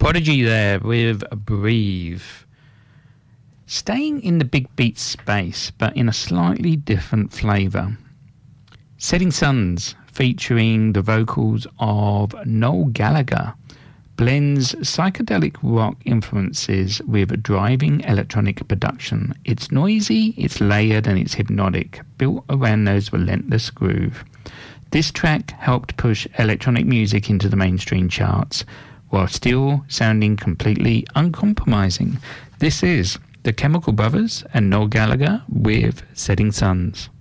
Prodigy there with Breathe. Staying in the big beat space, but in a slightly different flavour. Setting Suns, featuring the vocals of Noel Gallagher, blends psychedelic rock influences with driving electronic production. It's noisy, it's layered, and it's hypnotic, built around those relentless groove. This track helped push electronic music into the mainstream charts, while still sounding completely uncompromising. This is The Chemical Brothers and Noel Gallagher with Setting Suns.